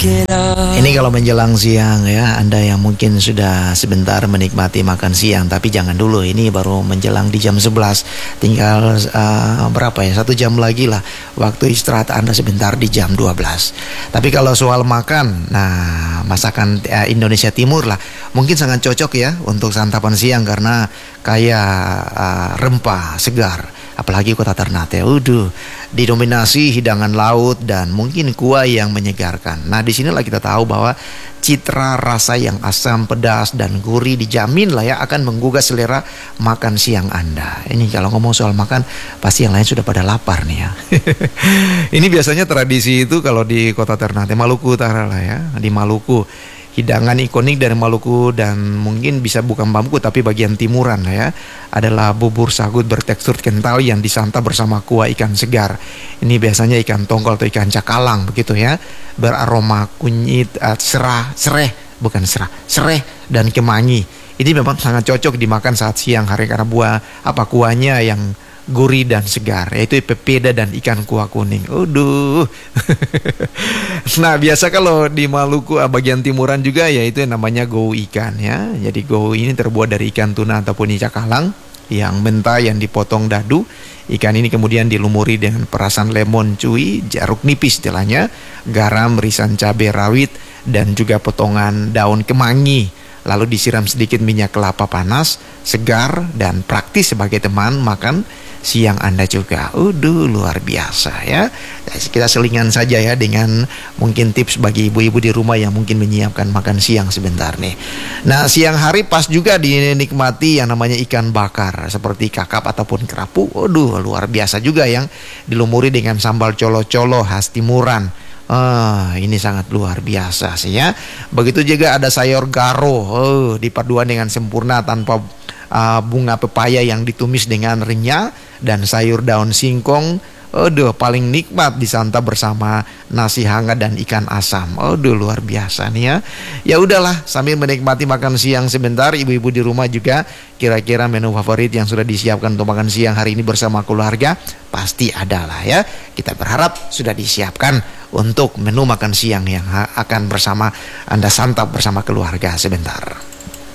Ini kalau menjelang siang ya, Anda yang mungkin sudah sebentar menikmati makan siang, tapi jangan dulu, ini baru menjelang di jam 11. Tinggal berapa ya, 1 jam lagi lah waktu istirahat Anda sebentar di jam 12. Tapi kalau soal makan, nah masakan Indonesia Timur lah mungkin sangat cocok ya untuk santapan siang karena kaya rempah segar. Apalagi kota Ternate, didominasi hidangan laut dan mungkin kuah yang menyegarkan. Nah, di sinilah kita tahu bahwa citra rasa yang asam, pedas, dan gurih dijamin lah ya akan menggugah selera makan siang Anda. Ini kalau ngomong soal makan, pasti yang lain sudah pada lapar nih ya. Ini biasanya tradisi itu kalau di kota Ternate, Maluku Utara lah ya, di Maluku. Hidangan ikonik dari Maluku dan mungkin bisa bukan Maluku tapi bagian timuran ya, adalah bubur sagut bertekstur kental yang disantap bersama kuah ikan segar. Ini biasanya ikan tongkol atau ikan cakalang begitu ya, beraroma kunyit, sereh dan kemangi. Ini memang sangat cocok dimakan saat siang hari karena kuahnya yang gurih dan segar, yaitu pepeda dan ikan kuah kuning. Nah, biasa kalau di Maluku bagian timuran juga yaitu yang namanya gohu ikan ya. Jadi gohu ini terbuat dari ikan tuna ataupun ikan cakalang yang mentah yang dipotong dadu. Ikan ini kemudian dilumuri dengan perasan lemon cuy, jeruk nipis istilahnya, garam, irisan cabai rawit dan juga potongan daun kemangi. Lalu disiram sedikit minyak kelapa panas, segar dan praktis sebagai teman makan siang Anda juga. Luar biasa ya. Kita selingan saja ya dengan mungkin tips bagi ibu-ibu di rumah yang mungkin menyiapkan makan siang sebentar nih. Nah, siang hari pas juga dinikmati yang namanya ikan bakar seperti kakap ataupun kerapu. Luar biasa juga yang dilumuri dengan sambal colo-colo khas timuran. Ini sangat luar biasa sih ya. Begitu juga ada sayur garo, dipaduan dengan sempurna tanpa bunga pepaya yang ditumis dengan renyah dan sayur daun singkong. Paling nikmat disantap bersama nasi hangat dan ikan asam. Luar biasa nih ya. Ya udahlah, sambil menikmati makan siang sebentar, ibu-ibu di rumah juga kira-kira menu favorit yang sudah disiapkan untuk makan siang hari ini bersama keluarga pasti ada lah ya. Kita berharap sudah disiapkan untuk menu makan siang yang akan bersama Anda santap bersama keluarga sebentar.